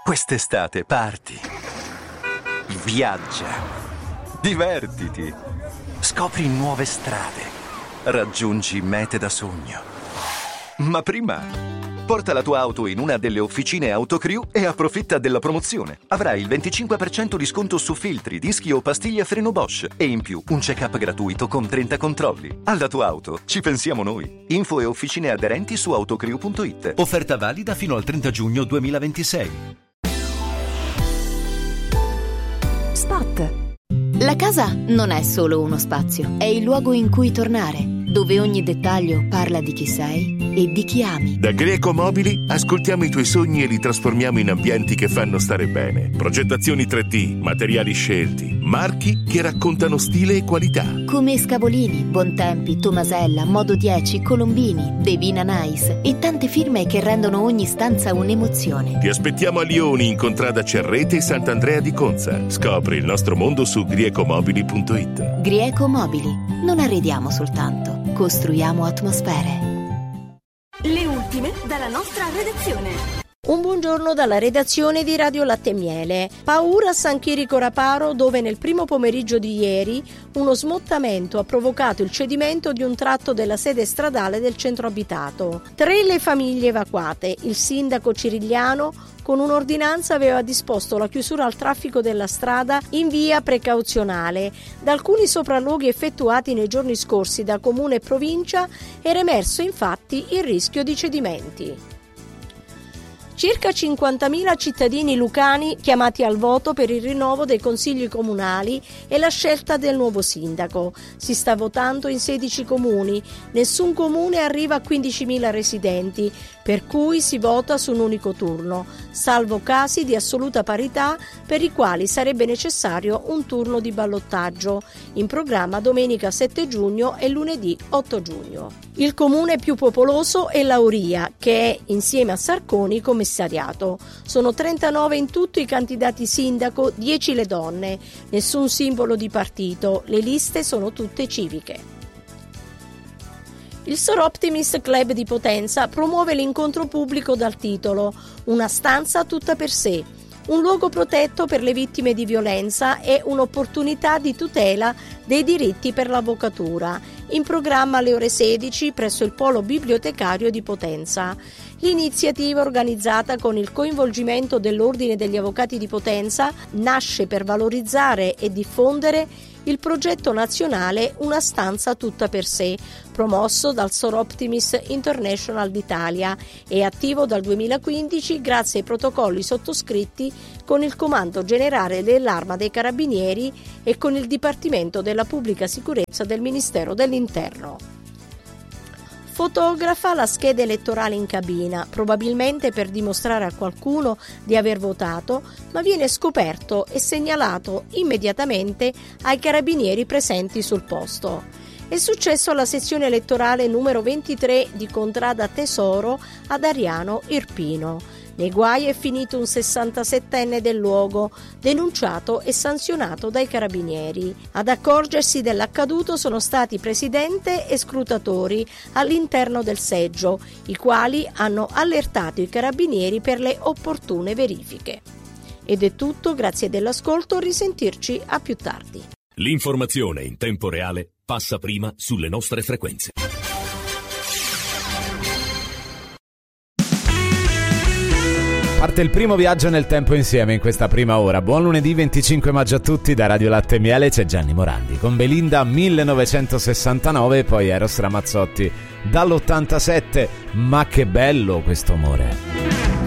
Quest'estate parti, viaggia, divertiti, scopri nuove strade, raggiungi mete da sogno. Ma prima, porta la tua auto in una delle officine Autocrew e approfitta della promozione. Avrai il 25% di sconto su filtri, dischi o pastiglie a freno Bosch e in più un check-up gratuito con 30 controlli. Alla tua auto ci pensiamo noi. Info e officine aderenti su autocrew.it. Offerta valida fino al 30 giugno 2026. Spot. La casa non è solo uno spazio, è il luogo in cui tornare, dove ogni dettaglio parla di chi sei e di chi ami. Da Greco Mobili ascoltiamo i tuoi sogni e li trasformiamo in ambienti che fanno stare bene. Progettazioni 3D, materiali scelti, marchi che raccontano stile e qualità. Come Scavolini, Bontempi, Tomasella, Modo 10, Colombini, Devina Nice e tante firme che rendono ogni stanza un'emozione. Ti aspettiamo a Lioni, in contrada Cerrete e Sant'Andrea di Conza. Scopri il nostro mondo su griecomobili.it. Grieco Mobili. Non arrediamo soltanto, costruiamo atmosfere. Le ultime dalla nostra redazione. Un buongiorno dalla redazione di Radio Latte e Miele. Paura a San Chirico Raparo, dove nel primo pomeriggio di ieri uno smottamento ha provocato il cedimento di un tratto della sede stradale del centro abitato. 3 le famiglie evacuate. Il sindaco Cirigliano con un'ordinanza aveva disposto la chiusura al traffico della strada in via precauzionale. Da alcuni sopralluoghi effettuati nei giorni scorsi da comune e provincia era emerso infatti il rischio di cedimenti. Circa 50.000 cittadini lucani chiamati al voto per il rinnovo dei consigli comunali e la scelta del nuovo sindaco. Si sta votando in 16 comuni, nessun comune arriva a 15.000 residenti, per cui si vota su un unico turno, salvo casi di assoluta parità per i quali sarebbe necessario un turno di ballottaggio, in programma domenica 7 giugno e lunedì 8 giugno. Il comune più popoloso è Lauria, che è, insieme a Sarconi, commissariato. Sono 39 in tutto i candidati sindaco, 10 le donne, nessun simbolo di partito, le liste sono tutte civiche. Il Soroptimist Club di Potenza promuove l'incontro pubblico dal titolo Una stanza tutta per sé, un luogo protetto per le vittime di violenza e un'opportunità di tutela dei diritti per l'avvocatura, in programma alle ore 16 presso il Polo Bibliotecario di Potenza. L'iniziativa, organizzata con il coinvolgimento dell'Ordine degli Avvocati di Potenza, nasce per valorizzare e diffondere il progetto nazionale Una stanza tutta per sé, promosso dal Soroptimist International d'Italia e attivo dal 2015 grazie ai protocolli sottoscritti con il Comando Generale dell'Arma dei Carabinieri e con il Dipartimento della Pubblica Sicurezza del Ministero dell'Interno. Fotografa la scheda elettorale in cabina, probabilmente per dimostrare a qualcuno di aver votato, ma viene scoperto e segnalato immediatamente ai carabinieri presenti sul posto. È successo alla sezione elettorale numero 23 di Contrada Tesoro ad Ariano Irpino. Nei guai è finito un 67enne del luogo, denunciato e sanzionato dai carabinieri. Ad accorgersi dell'accaduto sono stati presidente e scrutatori all'interno del seggio, i quali hanno allertato i carabinieri per le opportune verifiche. Ed è tutto, grazie dell'ascolto, risentirci a più tardi. L'informazione in tempo reale passa prima sulle nostre frequenze. Parte il primo viaggio nel tempo insieme in questa prima ora. Buon lunedì 25 maggio a tutti. Da Radio Latte e Miele c'è Gianni Morandi con Belinda 1969 e poi Eros Ramazzotti dall'87. Ma che bello questo amore.